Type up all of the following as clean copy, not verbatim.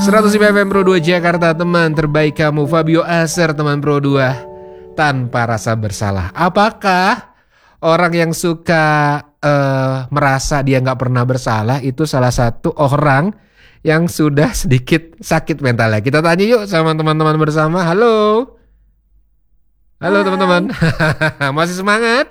105 FM Pro 2 Jakarta, teman terbaik kamu Fabio Aser, teman Pro 2 tanpa rasa bersalah. Apakah orang yang suka merasa dia gak pernah bersalah itu salah satu orang yang sudah sedikit sakit mentalnya? Kita tanya yuk sama teman-teman bersama. Halo. Halo teman-teman. Masih semangat?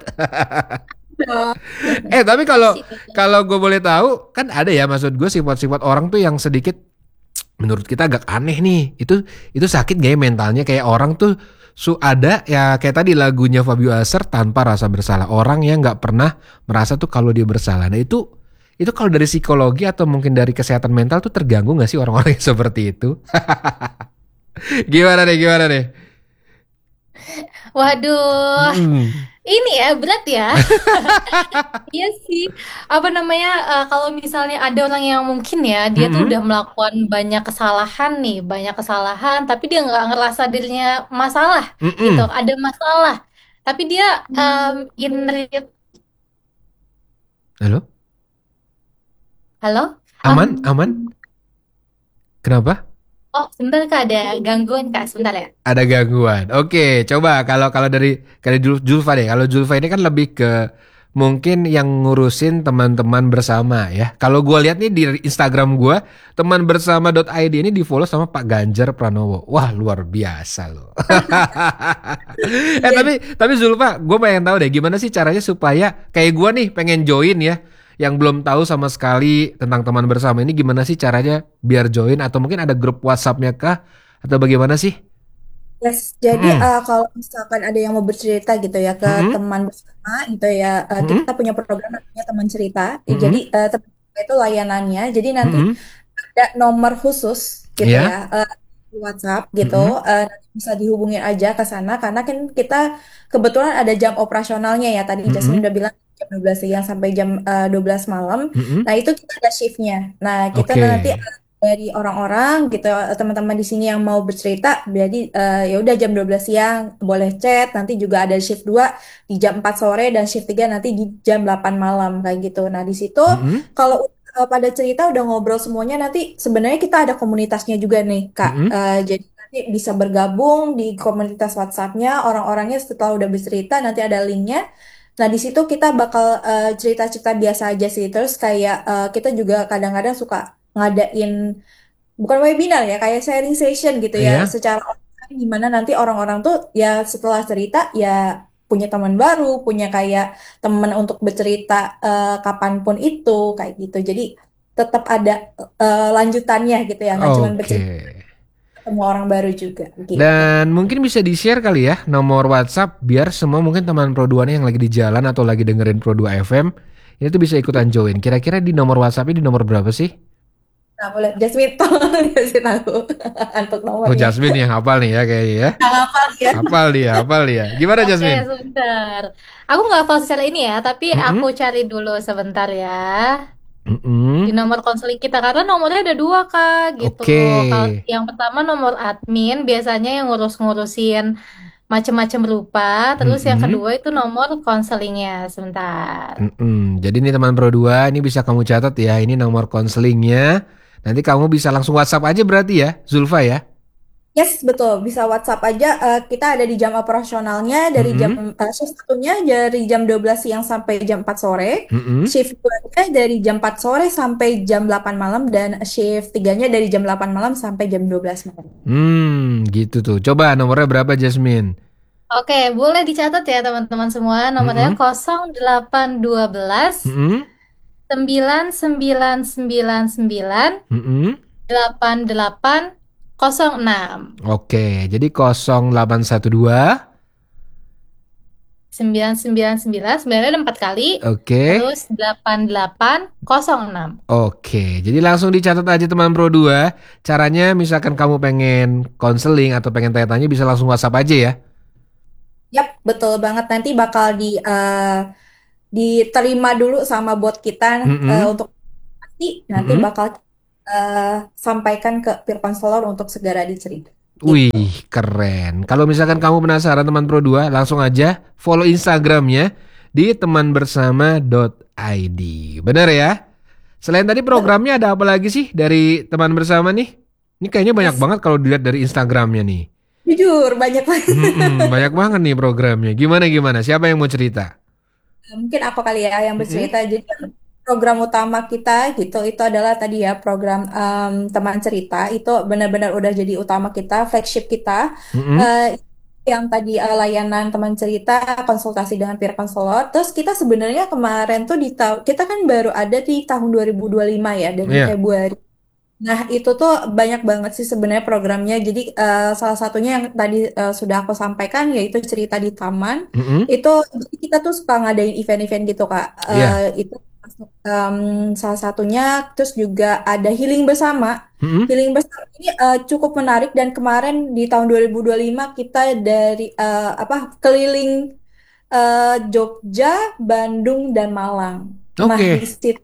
Tapi kalau gue boleh tahu, kan ada ya, maksud gue sifat-sifat orang tuh yang sedikit menurut kita agak aneh nih. Itu sakit gak ya mentalnya? Kayak orang tuh ada ya, kayak tadi lagunya Fabio Aser, tanpa rasa bersalah. Orang yang nggak pernah merasa tuh kalau dia bersalah. Nah itu kalau dari psikologi atau mungkin dari kesehatan mental tuh terganggu nggak sih orang-orang yang seperti itu? Gimana deh? Waduh, ini ya berat ya. Iya sih. Apa namanya? Kalau misalnya ada orang yang mungkin ya dia tuh Mm-mm. udah melakukan banyak kesalahan, tapi dia nggak ngerasa dirinya masalah gitu. Mm-mm. Ada masalah, tapi dia inner. Halo? Halo? Oh, Aman? Kenapa? oh, sebentar Kak, ada gangguan Kak, sebentar ya. Ada gangguan. Oke, coba kalau dari Julfa deh. Kalau Julfa ini kan lebih ke mungkin yang ngurusin teman-teman bersama ya. Kalau gue lihat nih di Instagram gue, teman bersama.id ini di follow sama Pak Ganjar Pranowo. Wah, luar biasa loh. Iya. Tapi Zulfa, gue pengen tahu deh gimana sih caranya supaya kayak gue nih pengen join ya, yang belum tahu sama sekali tentang teman bersama ini, gimana sih caranya biar join, atau mungkin ada grup WhatsApp-nya kah atau bagaimana sih? Yes, jadi Hmm. kalau misalkan ada yang mau bercerita gitu ya ke Hmm. teman bersama gitu ya, Hmm. kita punya program namanya teman cerita. Jadi Hmm. teman cerita itu layanannya, jadi nanti Hmm. ada nomor khusus gitu Ya. ya, di WhatsApp gitu, Hmm. nanti bisa dihubungin aja ke sana karena kan kita kebetulan ada jam operasionalnya ya. Tadi Jasmine Hmm. udah bilang jam 12 siang sampai jam 12 malam. Hmm. Nah, itu kita ada shiftnya. Nah, kita nanti Oke. dari orang-orang gitu, teman-teman di sini yang mau bercerita, jadi ya udah jam 12 siang boleh chat, nanti juga ada shift 2 di jam 4 sore dan shift 3 nanti di jam 8 malam kayak gitu. Nah, di situ Hmm. kalau pada cerita udah ngobrol semuanya, nanti sebenarnya kita ada komunitasnya juga nih, Kak. Hmm. Jadi nanti bisa bergabung di komunitas WhatsApp-nya, orang-orangnya setelah udah bercerita nanti ada linknya. Nah, di situ kita bakal cerita-cerita biasa aja sih. Terus kayak kita juga kadang-kadang suka ngadain bukan webinar ya, kayak sharing session gitu ya, Ya. secara online, gimana nanti orang-orang tuh ya setelah cerita ya punya teman baru, punya kayak teman untuk bercerita kapanpun itu kayak gitu. Jadi tetap ada lanjutannya gitu ya, nggak cuma Oke. bercerita, ketemu orang baru juga gitu. Dan mungkin bisa di-share kali ya nomor WhatsApp biar semua mungkin teman Pro 2 nih yang lagi di jalan atau lagi dengerin Pro 2 FM ini tuh bisa ikutan join. Kira-kira di nomor WhatsApp-nya di nomor berapa sih? Nah, boleh Jasmine tolong kasih tahu untuk Oh, nomornya. Jasmine yang hafal nih ya kayaknya ya. Nggak hafal ya. Hafal dia. Gimana Oke, Jasmine? sebentar. Aku nggak hafal secara ini ya, tapi aku Mm-mm. cari dulu sebentar ya. Di Mm-mm. nomor konseling kita karena nomornya ada dua Kak gitu. Oke. Kalau yang pertama nomor admin biasanya yang ngurus-ngurusin macam-macam rupa, terus yang Mm-mm. kedua itu nomor konselingnya. Sebentar. Mm-mm. Jadi ini teman Pro 2 ini bisa kamu catat ya. Ini nomor konselingnya. Nanti kamu bisa langsung WhatsApp aja berarti ya, Zulfa ya. Yes, betul. Bisa WhatsApp aja. Kita ada di jam operasionalnya dari jam Mm-mm. shift satunya dari jam 12 siang sampai jam 4 sore. Mm-mm. Shift 2-nya dari jam 4 sore sampai jam 8 malam dan shift 3-nya dari jam 8 malam sampai jam 12 malam. Gitu tuh. Coba nomornya berapa Jasmine? Oke, boleh dicatat ya teman-teman semua. Nomornya Mm-mm. 0812 Mm-mm. 9999 Mm-mm. 8806. Oke, jadi 0812. 999 sebenarnya ada 4 kali, Oke. terus 8806. Oke, jadi langsung dicatat aja teman Pro 2. Caranya misalkan kamu pengen konseling atau pengen tanya-tanya bisa langsung WhatsApp aja ya. Yap, betul banget. Nanti bakal diterima dulu sama bot kita Mm-mm. untuk pasti nanti Mm-mm. bakal sampaikan ke peer counselor untuk segera dicerita. Gitu. Wih, keren. Kalau misalkan kamu penasaran teman Pro 2, langsung aja follow Instagramnya di temanbersama.id. Bener ya? Selain tadi programnya ada apa lagi sih dari teman bersama nih? Ini kayaknya banyak Yes, banget kalau dilihat dari Instagramnya nih. jujur banyak banget. Banyak banget nih programnya. Gimana gimana? Siapa yang mau cerita? Mungkin aku kali ya yang Mm-mm. bercerita. Jadi kan program utama kita gitu itu adalah tadi ya program teman cerita itu benar-benar udah jadi utama kita, flagship kita. Mm-mm. Eh, yang tadi layanan teman cerita, konsultasi dengan peer counselor. Terus kita sebenarnya kemarin tuh kita kan baru ada di tahun 2025 ya, dari Iya. Februari. Nah, itu tuh banyak banget sih sebenarnya programnya. Jadi salah satunya yang tadi sudah aku sampaikan yaitu cerita di taman. Mm-mm. Itu jadi kita tuh suka ngadain event-event gitu, Kak. Iya. Itu masuk salah satunya. Terus juga ada healing bersama. Mm-mm. Healing bersama ini cukup menarik dan kemarin di tahun 2025 kita dari apa keliling Jogja, Bandung dan Malang. Nah, Oke.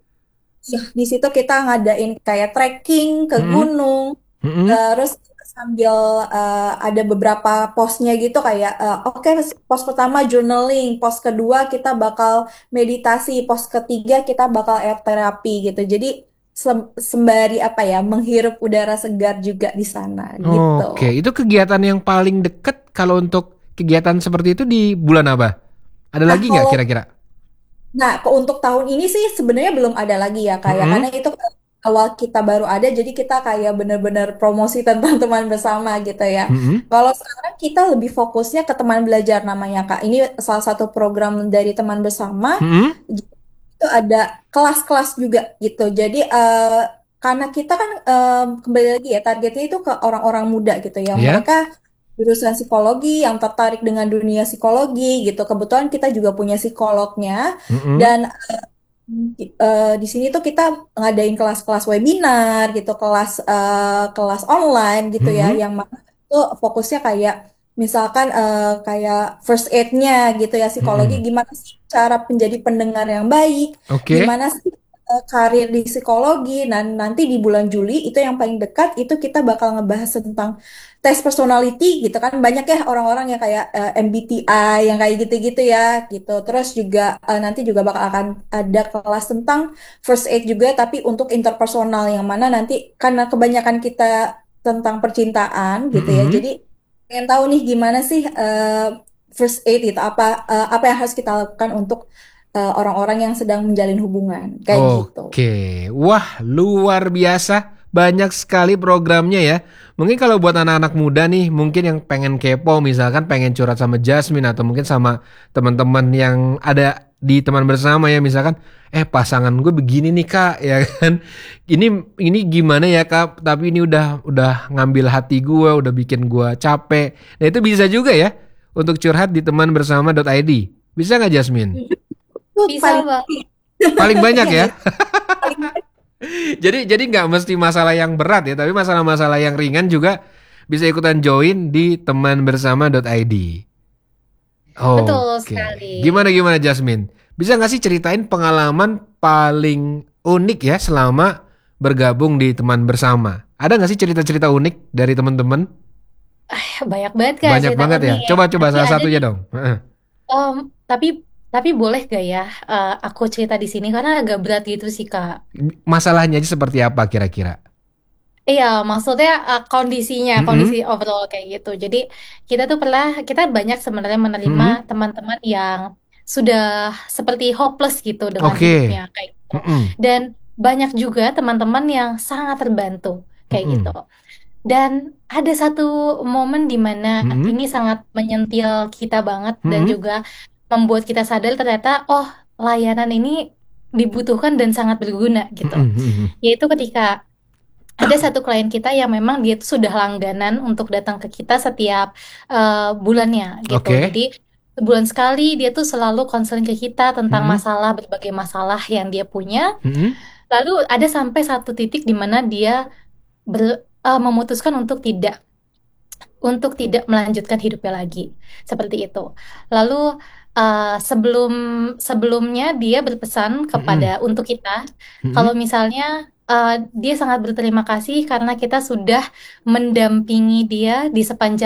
di situ kita ngadain kayak trekking ke Mm-mm. gunung, Mm-mm. terus sambil ada beberapa posnya gitu kayak oke, pos pertama journaling, pos kedua kita bakal meditasi, pos ketiga kita bakal air terapi gitu. Jadi sembari apa ya menghirup udara segar juga di sana gitu. Oke, itu kegiatan yang paling dekat kalau untuk kegiatan seperti itu di bulan apa? Ada Nah, lagi nggak kalau kira-kira? untuk tahun ini sih sebenarnya belum ada lagi ya kayak Mm-mm. karena itu awal kita baru ada jadi kita kayak bener-bener promosi tentang teman bersama gitu ya. Mm-mm. Kalau sekarang kita lebih fokusnya ke teman belajar namanya Kak. Ini salah satu program dari teman bersama. Mm-mm. Itu ada kelas-kelas juga gitu. Jadi karena kita kan kembali lagi ya targetnya itu ke orang-orang muda gitu ya. Ya. Mereka jurusan psikologi yang tertarik dengan dunia psikologi gitu. Kebetulan kita juga punya psikolognya Mm-mm. dan di sini tuh kita ngadain kelas-kelas webinar gitu, kelas online gitu ya, Mm-mm. yang mana itu fokusnya kayak misalkan kayak first aid-nya gitu ya, psikologi Mm-mm. gimana sih cara menjadi pendengar yang baik, Oke. gimana sih karir di psikologi. Nah, nanti di bulan Juli itu yang paling dekat itu kita bakal ngebahas tentang tes personality gitu kan. Banyak ya orang-orang yang kayak MBTI yang kayak gitu-gitu ya gitu. Terus juga nanti juga bakal akan ada kelas tentang first aid juga tapi untuk interpersonal yang mana nanti karena kebanyakan kita tentang percintaan gitu ya. Mm-mm. Jadi pengen tahu nih gimana sih first aid gitu apa yang harus kita lakukan untuk orang-orang yang sedang menjalin hubungan kayak gitu. Oke, wah luar biasa, banyak sekali programnya ya. Mungkin kalau buat anak-anak muda nih, mungkin yang pengen kepo, misalkan pengen curhat sama Jasmine atau mungkin sama teman-teman yang ada di teman bersama ya, misalkan, pasangan gue begini nih kak, ya kan? Ini ini gimana ya kak? Tapi ini udah ngambil hati gue, udah bikin gue capek. Nah itu bisa juga ya untuk curhat di temanbersama.id. Bisa nggak Jasmine? Itu Bisa, paling Bang. Paling banyak iya ya. ya, paling Jadi nggak mesti masalah yang berat ya, tapi masalah-masalah yang ringan juga bisa ikutan join di temanbersama.id. Betul Oke, sekali. gimana Jasmine? Bisa nggak sih ceritain pengalaman paling unik ya selama bergabung di teman bersama? Ada nggak sih cerita-cerita unik dari teman-teman? Banyak banget Kak Banyak cerita banget ya. unik. Coba Tapi salah ada satunya nih, dong. Heeh. em, tapi boleh gak ya aku cerita di sini karena agak berat gitu sih Kak. Masalahnya aja seperti apa kira-kira? Iya, maksudnya kondisinya, kondisi Mm-mm. overall kayak gitu. Jadi kita banyak sebenarnya menerima Mm-mm. teman-teman yang sudah seperti hopeless gitu dengan hidupnya Oke. kayak gitu. Mm-mm. Dan banyak juga teman-teman yang sangat terbantu kayak gitu. Mm-mm. Dan ada satu momen di mana Mm-mm. ini sangat menyentil kita banget dan Mm-mm. juga membuat kita sadar ternyata oh layanan ini dibutuhkan dan sangat berguna gitu. Mm-mm. Mm-mm. Yaitu ketika ada satu klien kita yang memang dia tuh sudah langganan untuk datang ke kita setiap bulannya gitu. Oke. Jadi sebulan sekali dia tuh selalu konseling ke kita tentang Mm-mm. berbagai masalah yang dia punya. Mm-mm. Lalu ada sampai satu titik di mana dia memutuskan untuk tidak melanjutkan hidupnya lagi seperti itu. Lalu sebelumnya dia berpesan Mm-mm. untuk kita kalau Mm-mm. misalnya dia sangat berterima kasih karena kita sudah mendampingi dia di sepanjang